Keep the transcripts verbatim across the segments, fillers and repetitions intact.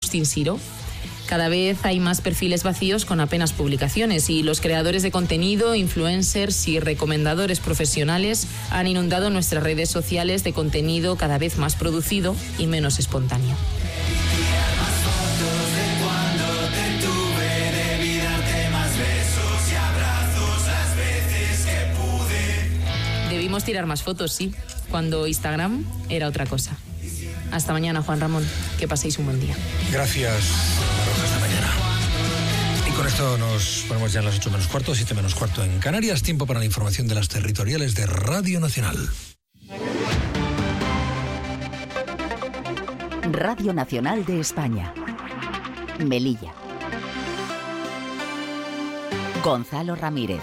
Agustín Siro. Cada vez hay más perfiles vacíos con apenas publicaciones y los creadores de contenido, influencers y recomendadores profesionales han inundado nuestras redes sociales de contenido cada vez más producido y menos espontáneo. Debimos tirar más fotos, sí, cuando Instagram era otra cosa. Hasta mañana, Juan Ramón. Que paséis un buen día. Gracias, Maroja. Hasta mañana. Y con esto nos ponemos ya en las ocho menos cuarto, siete menos cuarto en Canarias. Tiempo para la información de las territoriales de Radio Nacional. Radio Nacional de España. Melilla. Gonzalo Ramírez.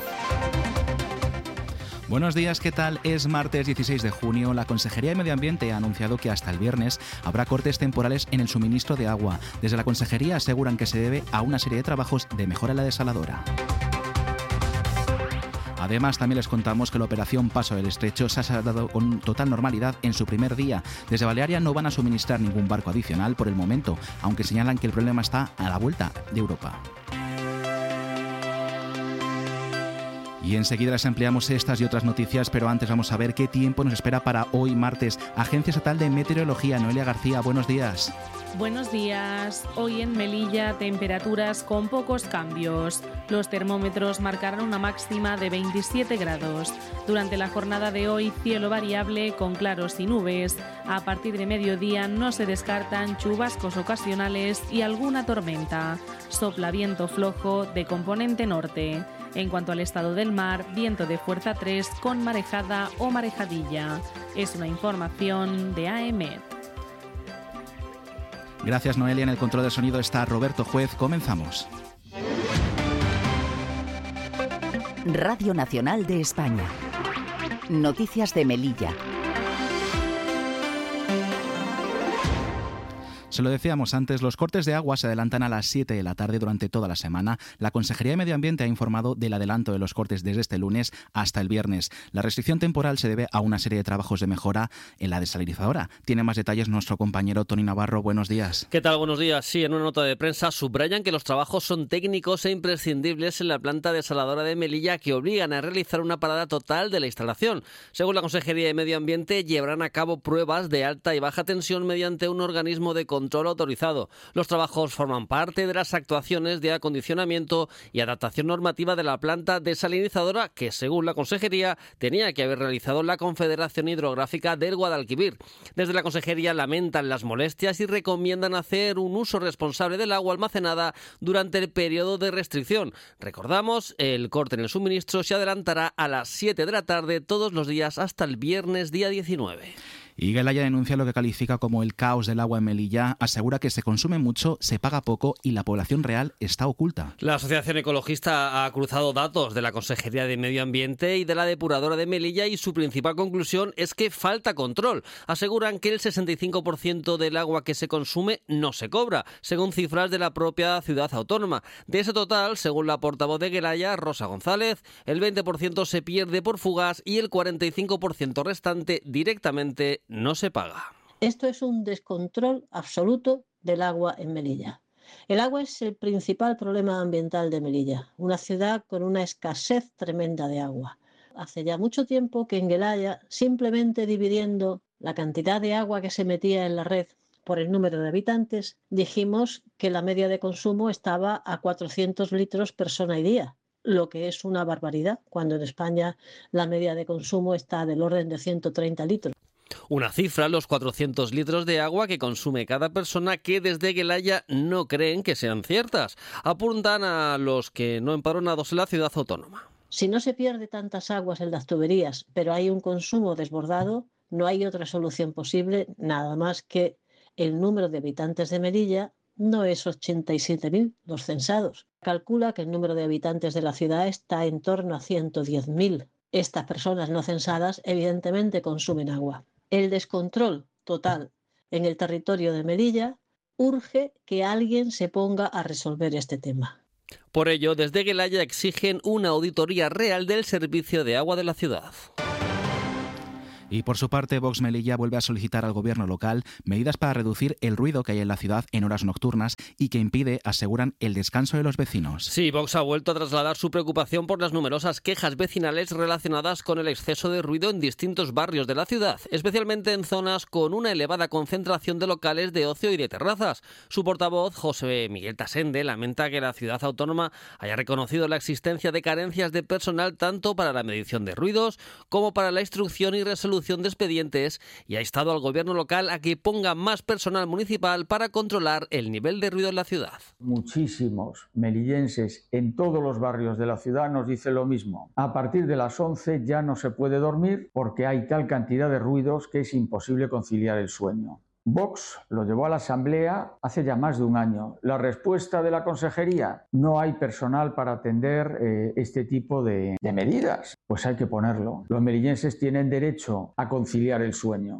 Buenos días, ¿qué tal? Es martes dieciséis de junio. La Consejería de Medio Ambiente ha anunciado que hasta el viernes habrá cortes temporales en el suministro de agua. Desde la Consejería aseguran que se debe a una serie de trabajos de mejora en la desaladora. Además, también les contamos que la operación Paso del Estrecho se ha saldado con total normalidad en su primer día. Desde Balearia no van a suministrar ningún barco adicional por el momento, aunque señalan que el problema está a la vuelta de Europa. Y enseguida les ampliamos estas y otras noticias, pero antes vamos a ver qué tiempo nos espera para hoy martes. Agencia Estatal de Meteorología, Noelia García, buenos días. Buenos días. Hoy en Melilla, temperaturas con pocos cambios. Los termómetros marcarán una máxima de veintisiete grados. Durante la jornada de hoy, cielo variable con claros y nubes. A partir de mediodía no se descartan chubascos ocasionales y alguna tormenta. Sopla viento flojo de componente norte. En cuanto al estado del mar, viento de fuerza tres con marejada o marejadilla. Es una información de A E M E T. Gracias, Noelia. En el control del sonido está Roberto Juez. Comenzamos. Radio Nacional de España. Noticias de Melilla. Se lo decíamos antes, los cortes de agua se adelantan a las siete de la tarde durante toda la semana. La Consejería de Medio Ambiente ha informado del adelanto de los cortes desde este lunes hasta el viernes. La restricción temporal se debe a una serie de trabajos de mejora en la desalinizadora. Tiene más detalles nuestro compañero Tony Navarro. Buenos días. ¿Qué tal? Buenos días. Sí, en una nota de prensa subrayan que los trabajos son técnicos e imprescindibles en la planta desaladora de Melilla que obligan a realizar una parada total de la instalación. Según la Consejería de Medio Ambiente, llevarán a cabo pruebas de alta y baja tensión mediante un organismo de control control autorizado. Los trabajos forman parte de las actuaciones de acondicionamiento y adaptación normativa de la planta desalinizadora que, según la Consejería, tenía que haber realizado la Confederación Hidrográfica del Guadalquivir. Desde la Consejería lamentan las molestias y recomiendan hacer un uso responsable del agua almacenada durante el periodo de restricción. Recordamos, el corte en el suministro se adelantará a las siete de la tarde todos los días hasta el viernes día diecinueve. Y Gelaya denuncia lo que califica como el caos del agua en Melilla, asegura que se consume mucho, se paga poco y la población real está oculta. La Asociación Ecologista ha cruzado datos de la Consejería de Medio Ambiente y de la Depuradora de Melilla y su principal conclusión es que falta control. Aseguran que el sesenta y cinco por ciento del agua que se consume no se cobra, según cifras de la propia ciudad autónoma. De ese total, según la portavoz de Gelaya, Rosa González, el veinte por ciento se pierde por fugas y el cuarenta y cinco por ciento restante directamente no se paga. Esto es un descontrol absoluto del agua en Melilla. El agua es el principal problema ambiental de Melilla, una ciudad con una escasez tremenda de agua. Hace ya mucho tiempo que en Gelaya, simplemente dividiendo la cantidad de agua que se metía en la red por el número de habitantes, dijimos que la media de consumo estaba a cuatrocientos litros persona y día, lo que es una barbaridad, cuando en España la media de consumo está del orden de ciento treinta litros. Una cifra, los cuatrocientos litros de agua que consume cada persona, que desde Gelaya no creen que sean ciertas. Apuntan a los que no empadronados en la ciudad autónoma. Si no se pierde tantas aguas en las tuberías, pero hay un consumo desbordado, no hay otra solución posible, nada más que el número de habitantes de Melilla no es ochenta y siete mil los censados. Calcula que el número de habitantes de la ciudad está en torno a ciento diez mil. Estas personas no censadas evidentemente consumen agua. El descontrol total en el territorio de Melilla urge que alguien se ponga a resolver este tema. Por ello, desde Gelaya exigen una auditoría real del servicio de agua de la ciudad. Y por su parte, Vox Melilla vuelve a solicitar al gobierno local medidas para reducir el ruido que hay en la ciudad en horas nocturnas y que impide, aseguran, el descanso de los vecinos. Sí, Vox ha vuelto a trasladar su preocupación por las numerosas quejas vecinales relacionadas con el exceso de ruido en distintos barrios de la ciudad, especialmente en zonas con una elevada concentración de locales de ocio y de terrazas. Su portavoz, José Miguel Tasende, lamenta que la ciudad autónoma haya reconocido la existencia de carencias de personal tanto para la medición de ruidos como para la instrucción y resolución de expedientes y ha instado al gobierno local a que ponga más personal municipal para controlar el nivel de ruido en la ciudad. Muchísimos melillenses en todos los barrios de la ciudad nos dicen lo mismo. A partir de las once ya no se puede dormir porque hay tal cantidad de ruidos que es imposible conciliar el sueño. Vox lo llevó a la Asamblea hace ya más de un año. La respuesta de la Consejería: no hay personal para atender eh, este tipo de, de medidas. Pues hay que ponerlo. Los melillenses tienen derecho a conciliar el sueño.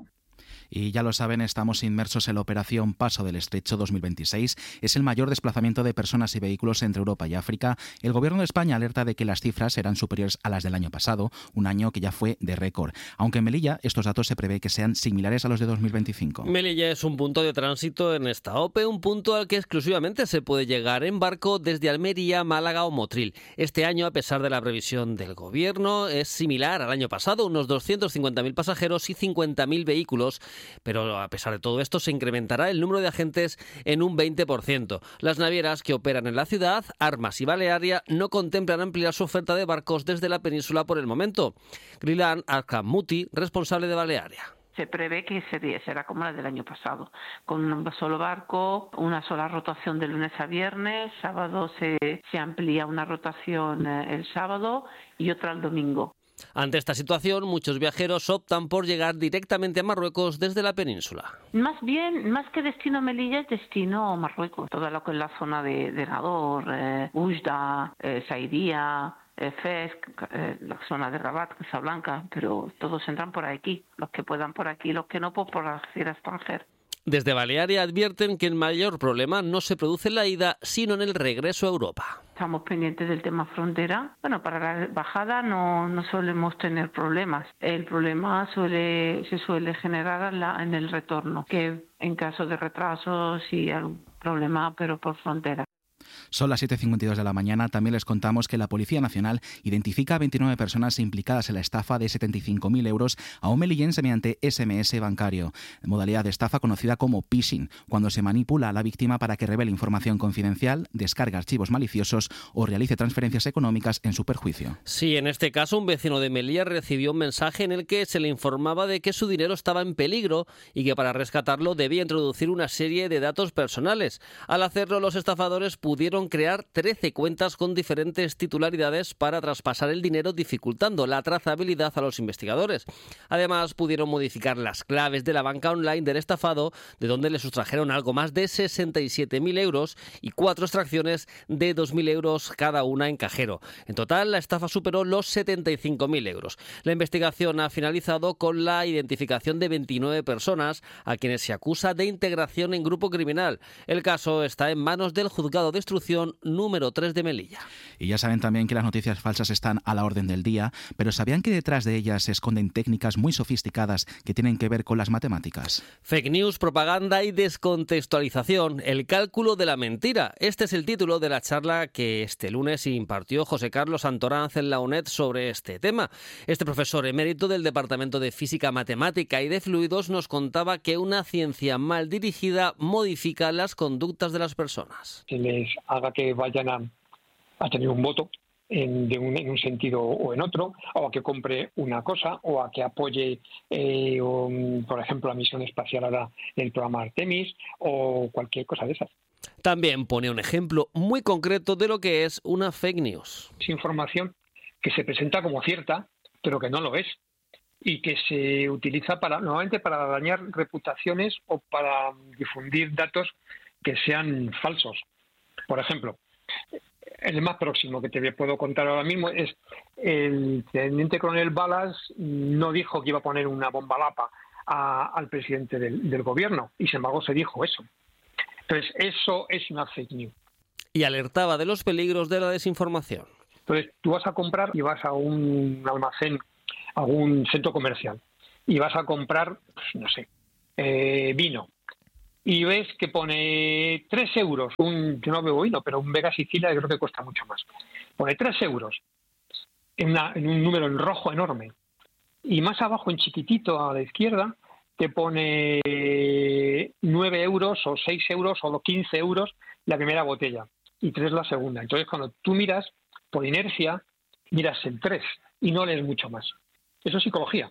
Y ya lo saben, estamos inmersos en la operación Paso del Estrecho dos mil veintiséis. Es el mayor desplazamiento de personas y vehículos entre Europa y África. El Gobierno de España alerta de que las cifras serán superiores a las del año pasado, un año que ya fue de récord. Aunque en Melilla estos datos se prevé que sean similares a los de dos mil veinticinco. Melilla es un punto de tránsito en esta OPE, un punto al que exclusivamente se puede llegar en barco desde Almería, Málaga o Motril. Este año, a pesar de la previsión del Gobierno, es similar al año pasado, unos doscientos cincuenta mil pasajeros y cincuenta mil vehículos. Pero a pesar de todo esto se incrementará el número de agentes en un veinte por ciento. Las navieras que operan en la ciudad, Armas y Balearia, no contemplan ampliar su oferta de barcos desde la península por el momento. Grilan Arkamuti, responsable de Balearia. Se prevé que será como la del año pasado, con un solo barco, una sola rotación de lunes a viernes, sábado se, se amplía una rotación el sábado y otra el domingo. Ante esta situación, muchos viajeros optan por llegar directamente a Marruecos desde la península. Más bien, más que destino Melilla, es destino Marruecos. Todo lo que es la zona de, de Nador, eh, Oujda, eh, Saidia, eh, Fez, eh, la zona de Rabat, Casablanca, pero todos entran por aquí. Los que puedan por aquí, los que no, pues por la frontera extranjera. Desde Balearia advierten que el mayor problema no se produce en la ida, sino en el regreso a Europa. Estamos pendientes del tema frontera. Bueno, para la bajada no, no solemos tener problemas. El problema suele, se suele generar en, la, en el retorno, que en caso de retraso sí hay un problema, pero por frontera. Son las siete y cincuenta y dos de la mañana. También les contamos que la Policía Nacional identifica a veintinueve personas implicadas en la estafa de setenta y cinco mil euros a un melillense mediante ese eme ese bancario, modalidad de estafa conocida como phishing, cuando se manipula a la víctima para que revele información confidencial, descargue archivos maliciosos o realice transferencias económicas en su perjuicio. Sí, en este caso un vecino de Melilla recibió un mensaje en el que se le informaba de que su dinero estaba en peligro y que para rescatarlo debía introducir una serie de datos personales. Al hacerlo, los estafadores pudieron crear trece cuentas con diferentes titularidades para traspasar el dinero, dificultando la trazabilidad a los investigadores. Además, pudieron modificar las claves de la banca online del estafado, de donde le sustrajeron algo más de sesenta y siete mil euros y cuatro extracciones de dos mil euros cada una en cajero. En total, la estafa superó los setenta y cinco mil euros. La investigación ha finalizado con la identificación de veintinueve personas a quienes se acusa de integración en grupo criminal. El caso está en manos del juzgado de instrucción número tres de Melilla. Y ya saben también que las noticias falsas están a la orden del día, pero ¿sabían que detrás de ellas se esconden técnicas muy sofisticadas que tienen que ver con las matemáticas? Fake news, propaganda y descontextualización, el cálculo de la mentira. Este es el título de la charla que este lunes impartió José Carlos Santoranz en la UNED sobre este tema. Este profesor emérito del Departamento de Física, Matemática y de Fluidos nos contaba que una ciencia mal dirigida modifica las conductas de las personas. Se les haga que vayan a, a tener un voto en, de un, en un sentido o en otro, o a que compre una cosa, o a que apoye, eh, un, por ejemplo, la misión espacial ahora del programa Artemis, o cualquier cosa de esas. También pone un ejemplo muy concreto de lo que es una fake news. Es información que se presenta como cierta, pero que no lo es, y que se utiliza para normalmente para dañar reputaciones o para difundir datos que sean falsos. Por ejemplo, el más próximo que te puedo contar ahora mismo es el teniente coronel Balas no dijo que iba a poner una bomba lapa a, al presidente del, del gobierno, y sin embargo se dijo eso. Entonces, eso es una fake news. Y alertaba de los peligros de la desinformación. Entonces, tú vas a comprar y vas a un almacén, a un centro comercial, y vas a comprar, pues, no sé, eh, vino, y ves que pone tres euros, un, yo no bebo vino, pero un Vega Sicilia creo que cuesta mucho más, pone tres euros en, una, en un número en rojo enorme, y más abajo en chiquitito a la izquierda te pone nueve euros o seis euros o quince euros la primera botella y tres la segunda. Entonces cuando tú miras, por inercia, miras el tres y no lees mucho más. Eso es psicología.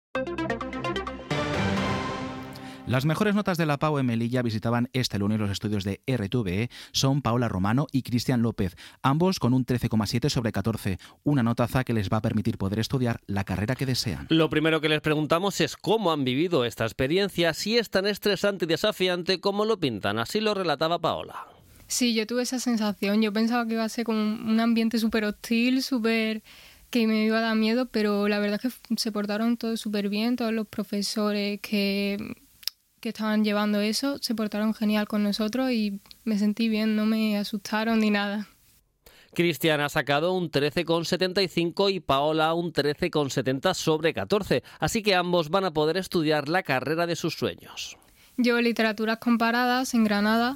Las mejores notas de la P A U en Melilla visitaban este lunes los estudios de R T V E, son Paola Romano y Cristian López, ambos con un trece coma siete sobre catorce, una notaza que les va a permitir poder estudiar la carrera que desean. Lo primero que les preguntamos es cómo han vivido esta experiencia, si es tan estresante y desafiante como lo pintan, así lo relataba Paola. Sí, yo tuve esa sensación, yo pensaba que iba a ser como un ambiente súper hostil, súper... que me iba a dar miedo, pero la verdad es que se portaron todos súper bien, todos los profesores que... que estaban llevando eso, se portaron genial con nosotros y me sentí bien, no me asustaron ni nada. Cristian ha sacado un trece coma setenta y cinco y Paola un trece coma setenta sobre catorce, así que ambos van a poder estudiar la carrera de sus sueños. Yo literaturas comparadas en Granada,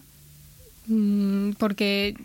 porque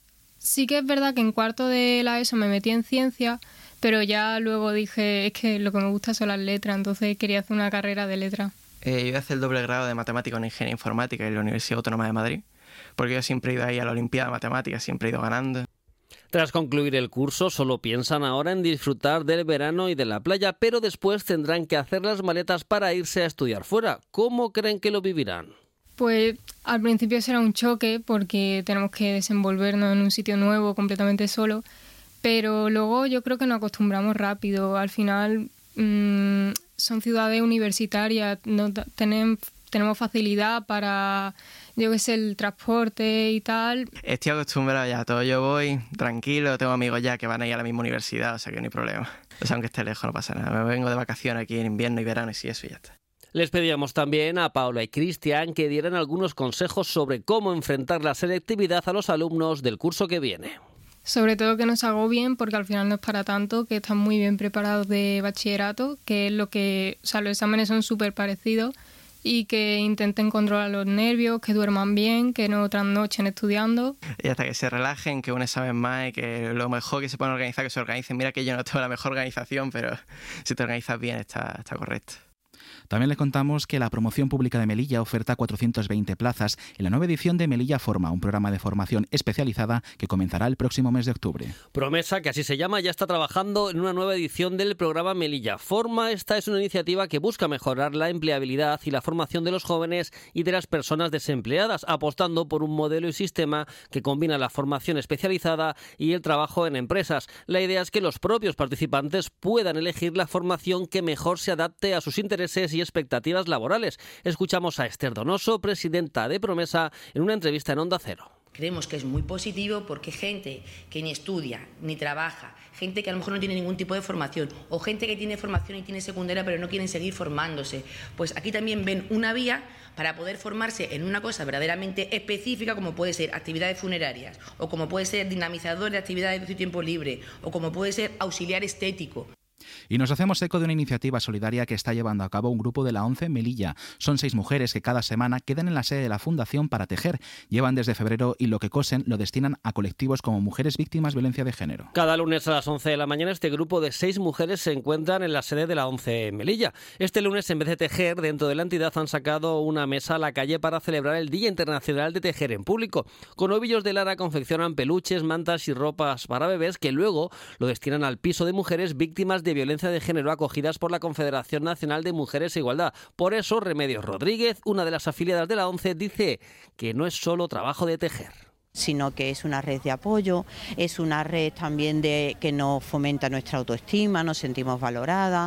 sí que es verdad que en cuarto de la ESO me metí en ciencia, pero ya luego dije, es que lo que me gusta son las letras, entonces quería hacer una carrera de letras. Eh, yo hice el doble grado de Matemática en Ingeniería Informática en la Universidad Autónoma de Madrid, porque yo siempre he ido ahí a la Olimpiada de Matemáticas, siempre he ido ganando. Tras concluir el curso, solo piensan ahora en disfrutar del verano y de la playa, pero después tendrán que hacer las maletas para irse a estudiar fuera. ¿Cómo creen que lo vivirán? Pues al principio será un choque, porque tenemos que desenvolvernos en un sitio nuevo, completamente solo, pero luego yo creo que nos acostumbramos rápido. Al final... Mmm, son ciudades universitarias, no tenemos, tenemos facilidad para, yo qué sé, el transporte y tal. Estoy acostumbrado ya a todo, yo voy tranquilo, tengo amigos ya que van a ir a la misma universidad, o sea que no hay problema. O sea, aunque esté lejos no pasa nada, me vengo de vacaciones aquí en invierno y verano y sí, eso y ya está. Les pedíamos también a Paola y Cristian que dieran algunos consejos sobre cómo enfrentar la selectividad a los alumnos del curso que viene. Sobre todo que no se agobien, porque al final no es para tanto, que están muy bien preparados de bachillerato, que es lo que, o sea, los exámenes son súper parecidos, y que intenten controlar los nervios, que duerman bien, que no trasnochen estudiando. Y hasta que se relajen, que un examen más y que lo mejor que se pueden organizar, que se organicen. Mira que yo no tengo la mejor organización, pero si te organizas bien está, está correcto. También les contamos que la promoción pública de Melilla oferta cuatrocientas veinte plazas en la nueva edición de Melilla Forma, un programa de formación especializada que comenzará el próximo mes de octubre. Promesa, que así se llama, ya está trabajando en una nueva edición del programa Melilla Forma. Esta es una iniciativa que busca mejorar la empleabilidad y la formación de los jóvenes y de las personas desempleadas, apostando por un modelo y sistema que combina la formación especializada y el trabajo en empresas. La idea es que los propios participantes puedan elegir la formación que mejor se adapte a sus intereses y expectativas laborales. Escuchamos a Esther Donoso, presidenta de Promesa, en una entrevista en Onda Cero. Creemos que es muy positivo porque gente que ni estudia, ni trabaja, gente que a lo mejor no tiene ningún tipo de formación, o gente que tiene formación y tiene secundaria pero no quieren seguir formándose, pues aquí también ven una vía para poder formarse en una cosa verdaderamente específica, como puede ser actividades funerarias, o como puede ser dinamizador de actividades de su tiempo libre, o como puede ser auxiliar estético. Y nos hacemos eco de una iniciativa solidaria que está llevando a cabo un grupo de la ONCE Melilla. Son seis mujeres que cada semana quedan en la sede de la Fundación para tejer. Llevan desde febrero y lo que cosen lo destinan a colectivos como mujeres víctimas de violencia de género. Cada lunes a las once de la mañana este grupo de seis mujeres se encuentran en la sede de la ONCE Melilla. Este lunes, en vez de tejer, dentro de la entidad han sacado una mesa a la calle para celebrar el Día Internacional de Tejer en Público. Con ovillos de Lara confeccionan peluches, mantas y ropas para bebés que luego lo destinan al piso de mujeres víctimas de violencia de género acogidas por la Confederación Nacional de Mujeres e Igualdad. Por eso, Remedios Rodríguez, una de las afiliadas de la ONCE, dice que no es solo trabajo de tejer, sino que es una red de apoyo, es una red también de que nos fomenta nuestra autoestima, nos sentimos valoradas,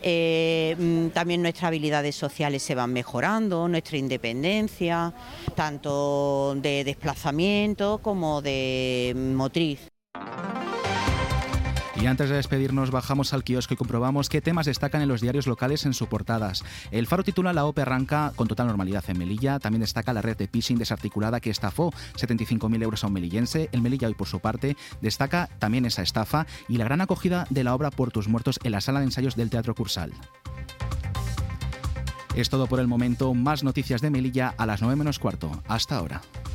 eh, también nuestras habilidades sociales se van mejorando, nuestra independencia, tanto de desplazamiento como de motriz. Y antes de despedirnos, bajamos al kiosco y comprobamos qué temas destacan en los diarios locales en sus portadas. El Faro titula: La O P E arranca con total normalidad en Melilla. También destaca la red de phishing desarticulada que estafó setenta y cinco mil euros a un melillense. El Melilla Hoy, por su parte, destaca también esa estafa y la gran acogida de la obra Por tus muertos en la sala de ensayos del Teatro Cursal. Es todo por el momento. Más noticias de Melilla a las nueve menos cuarto. Hasta ahora.